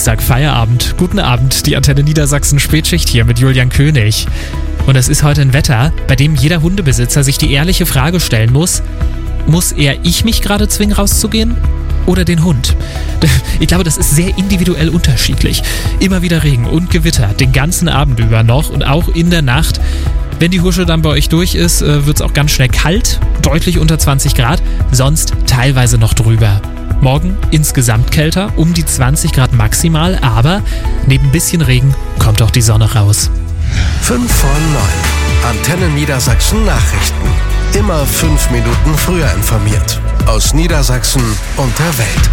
Dienstag Feierabend. Guten Abend, die Antenne Niedersachsen Spätschicht hier mit Julian König. Und es ist heute ein Wetter, bei dem jeder Hundebesitzer sich die ehrliche Frage stellen muss eher ich mich gerade zwingen rauszugehen oder den Hund? Ich glaube, das ist sehr individuell unterschiedlich. Immer wieder Regen und Gewitter, den ganzen Abend über noch und auch in der Nacht. Wenn die Husche dann bei euch durch ist, wird es auch ganz schnell kalt, deutlich unter 20 Grad, sonst teilweise noch drüber. Morgen insgesamt kälter, um die 20 Grad maximal, aber neben ein bisschen Regen kommt auch die Sonne raus. 5 vor 9. Antenne Niedersachsen Nachrichten. Immer 5 Minuten früher informiert. Aus Niedersachsen und der Welt.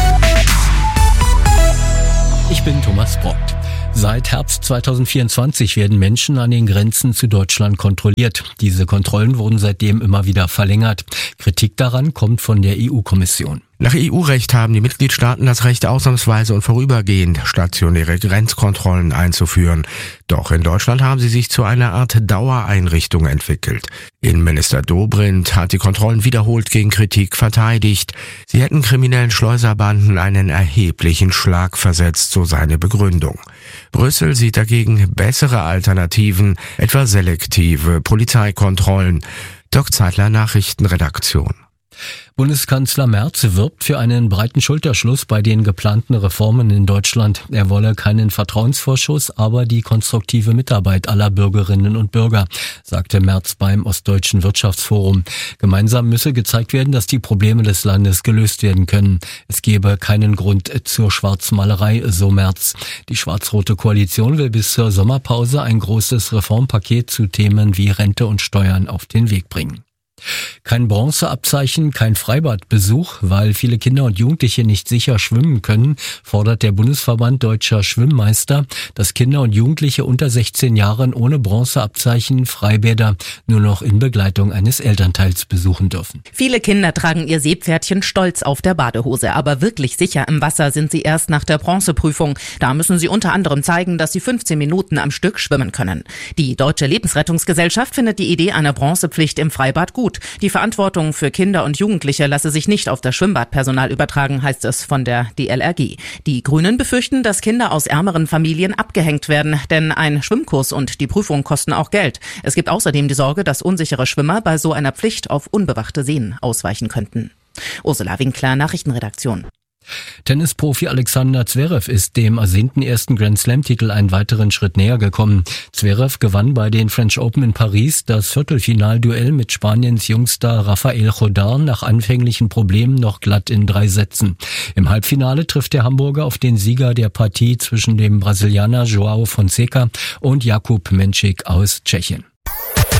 Ich bin Thomas Brockt. Seit Herbst 2024 werden Menschen an den Grenzen zu Deutschland kontrolliert. Diese Kontrollen wurden seitdem immer wieder verlängert. Kritik daran kommt von der EU-Kommission. Nach EU-Recht haben die Mitgliedstaaten das Recht, ausnahmsweise und vorübergehend stationäre Grenzkontrollen einzuführen. Doch in Deutschland haben sie sich zu einer Art Dauereinrichtung entwickelt. Innenminister Dobrindt hat die Kontrollen wiederholt gegen Kritik verteidigt. Sie hätten kriminellen Schleuserbanden einen erheblichen Schlag versetzt, so seine Begründung. Brüssel sieht dagegen bessere Alternativen, etwa selektive Polizeikontrollen. Dirk Zeitler, Nachrichtenredaktion. Bundeskanzler Merz wirbt für einen breiten Schulterschluss bei den geplanten Reformen in Deutschland. Er wolle keinen Vertrauensvorschuss, aber die konstruktive Mitarbeit aller Bürgerinnen und Bürger, sagte Merz beim Ostdeutschen Wirtschaftsforum. Gemeinsam müsse gezeigt werden, dass die Probleme des Landes gelöst werden können. Es gebe keinen Grund zur Schwarzmalerei, so Merz. Die schwarz-rote Koalition will bis zur Sommerpause ein großes Reformpaket zu Themen wie Rente und Steuern auf den Weg bringen. Kein Bronzeabzeichen, kein Freibadbesuch, weil viele Kinder und Jugendliche nicht sicher schwimmen können, fordert der Bundesverband Deutscher Schwimmmeister, dass Kinder und Jugendliche unter 16 Jahren ohne Bronzeabzeichen Freibäder nur noch in Begleitung eines Elternteils besuchen dürfen. Viele Kinder tragen ihr Seepferdchen stolz auf der Badehose, aber wirklich sicher im Wasser sind sie erst nach der Bronzeprüfung. Da müssen sie unter anderem zeigen, dass sie 15 Minuten am Stück schwimmen können. Die Deutsche Lebensrettungsgesellschaft findet die Idee einer Bronzepflicht im Freibad gut. Die Verantwortung für Kinder und Jugendliche lasse sich nicht auf das Schwimmbadpersonal übertragen, heißt es von der DLRG. Die Grünen befürchten, dass Kinder aus ärmeren Familien abgehängt werden, denn ein Schwimmkurs und die Prüfung kosten auch Geld. Es gibt außerdem die Sorge, dass unsichere Schwimmer bei so einer Pflicht auf unbewachte Seen ausweichen könnten. Ursula Winkler, Nachrichtenredaktion. Tennisprofi Alexander Zverev ist dem ersehnten ersten Grand-Slam-Titel einen weiteren Schritt näher gekommen. Zverev gewann bei den French Open in Paris das Viertelfinalduell mit Spaniens Jungstar Rafael Nadal nach anfänglichen Problemen noch glatt in 3 Sätzen. Im Halbfinale trifft der Hamburger auf den Sieger der Partie zwischen dem Brasilianer João Fonseca und Jakub Menšík aus Tschechien.